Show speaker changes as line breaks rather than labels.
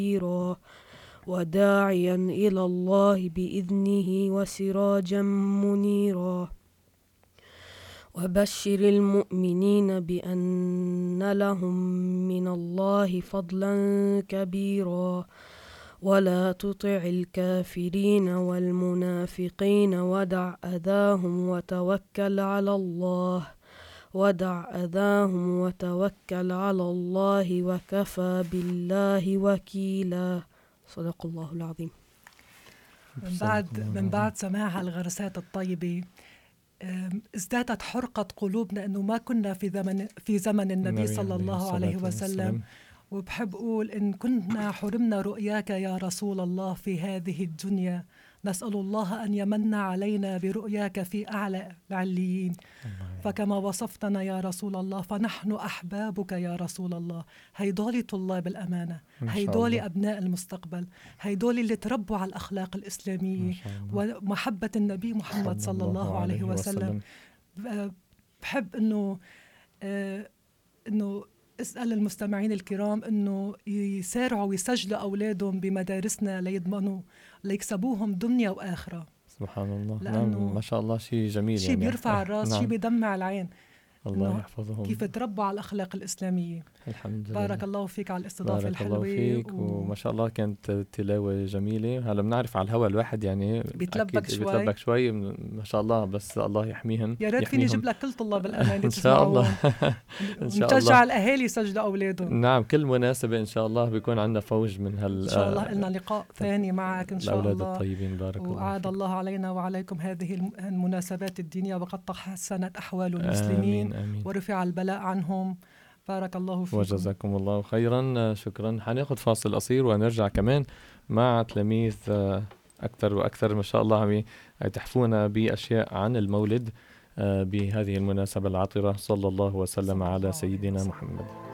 كبيرا وداعيا إلى الله بإذنه وسراجا منيرا وبشر المؤمنين بأن لهم من الله فضلا كبيرا ولا تطع الكافرين والمنافقين ودع أذاهم وتوكل على الله وكفى بالله وكيلا. صدق الله العظيم.
من بعد سماع الغرسات الطيبة ازدادت حرقة قلوبنا أنه ما كنا في زمن النبي صلى الله عليه وسلم. وبحب أقول إن كنا حرمنا رؤياك يا رسول الله في هذه الدنيا، نسأل الله أن يمن علينا برؤياك في أعلى العليين. فكما وصفتنا يا رسول الله فنحن أحبابك يا رسول الله. هيدول طلاب الأمانة، هيدول أبناء المستقبل، هيدول اللي تربوا على الأخلاق الإسلامية ومحبة النبي محمد صلى الله عليه وسلم. بحب إنه اسأل المستمعين الكرام إنه يسارعوا ويسجلوا أولادهم بمدارسنا ليضمنوا ليكسبوهم دنيا وآخرة.
سبحان الله. نعم ما شاء الله، شيء جميل،
شيء يعني بيرفع الراس، نعم. شيء بيدمع العين.
الله يحفظهم.
كيف تربوا على الأخلاق الإسلامية.
الحمد لله.
بارك الله فيك على الاستضافة الحلوة.
بارك الله فيك وما شاء الله كانت تلاوة جميلة. هلا بنعرف على الهواء الواحد يعني
بيتلبك
شوي ما شاء الله، بس الله يحميهم.
يا ريت فيني اجيب لك كل طلاب الأمانة
إن شاء الله.
إن شاء الله نشجع الأهالي يسجلوا أولادهم.
نعم كل مناسبة إن شاء الله بيكون عندنا فوج من
إن شاء الله لنا لقاء ثاني معك إن شاء الله.
الأولاد الطيبين بارك الله.
وعاد الله علينا وعليكم هذه المناسبات الدينية وقد تحسنت أحوال المسلمين. آمين. ورفع البلاء عنهم. بارك الله فيكم
وجزاكم الله خيرا. شكرا. حناخد فاصل قصير ونرجع كمان مع تلاميذ أكثر وأكثر ما شاء الله عم يتحفونا بأشياء عن المولد بهذه المناسبة العطرة. صلى الله وسلم على سيدنا محمد.